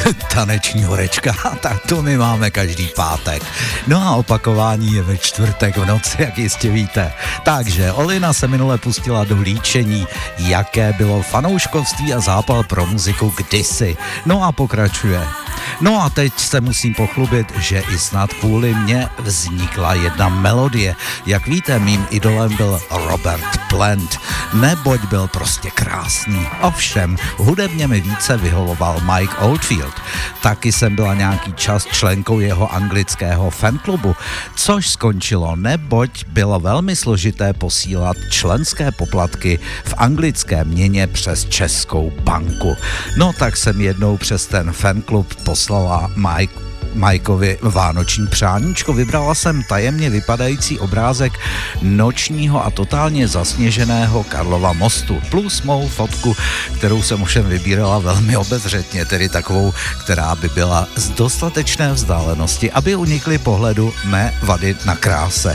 Taneční horečka, tak to my máme každý pátek. No a opakování je ve čtvrtek v noci, jak jistě víte. Takže Olina se minule pustila do líčení, jaké bylo fanouškovství a zápal pro muziku kdysi. No a pokračuje. No a teď se musím pochlubit, že i snad kvůli mně vznikla jedna melodie. Jak víte, mým idolem byl Robert Plant, neboť byl prostě krásný. Ovšem, hudebně mi více vyhovoval Mike Oldfield. Taky jsem byla nějaký čas členkou jeho anglického fanklubu, což skončilo, neboť bylo velmi složité posílat členské poplatky v anglické měně přes Českou banku. No tak jsem jednou přes ten fanklub poslala Majkovi vánoční přáníčko. Vybrala jsem tajemně vypadající obrázek nočního a totálně zasněženého Karlova mostu plus mou fotku, kterou jsem ovšem vybírala velmi obezřetně, tedy takovou, která by byla z dostatečné vzdálenosti, aby unikly pohledu mé vady na kráse.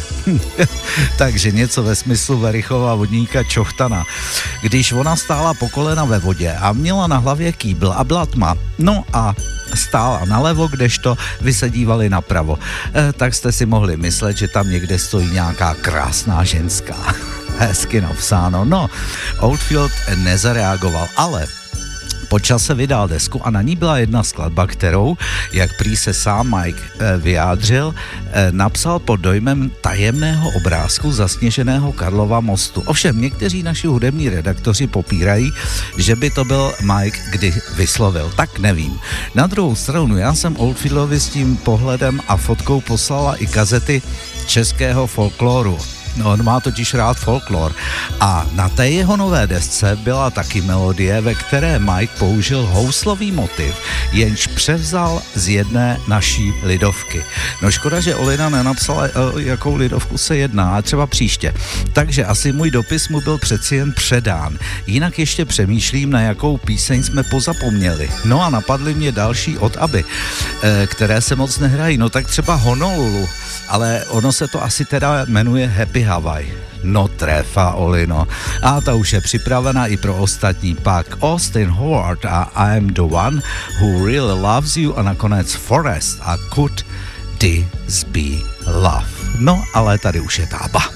Takže něco ve smyslu Verichova vodníka Čochtana. Když ona stála po kolena ve vodě a měla na hlavě kýbl a byla tma, no a stála nalevo, kdežto vy se dívali napravo, tak jste si mohli myslet, že tam někde stojí nějaká krásná ženská. Hezky napsáno. No, Oldfield nezareagoval, ale po čase vydal desku a na ní byla jedna skladba, kterou, jak prý se sám Mike vyjádřil, napsal pod dojmem tajemného obrázku zasněženého Karlova mostu. Ovšem někteří naši hudební redaktoři popírají, že by to byl Mike kdy vyslovil. Tak nevím. Na druhou stranu, já jsem Oldfieldovi s tím pohledem a fotkou poslala i kazety českého folkloru. No, on má totiž rád folklor. A na té jeho nové desce byla taky melodie, ve které Mike použil houslový motiv, jenž převzal z jedné naší lidovky. No škoda, že Olina nenapsala, jakou lidovku se jedná, třeba příště. Takže asi můj dopis mu byl přeci jen předán. Jinak ještě přemýšlím, na jakou píseň jsme pozapomněli. No a napadly mě další od Abby, které se moc nehrají. No tak třeba Honolulu, ale ono se to asi teda jmenuje Happy Hawaii. No trefa, Olino. A ta už je připravena i pro ostatní. Pak Austin Howard a I'm the One Who Really Loves You a nakonec Forest a Could This Be Love. No, ale tady už je ta Abba.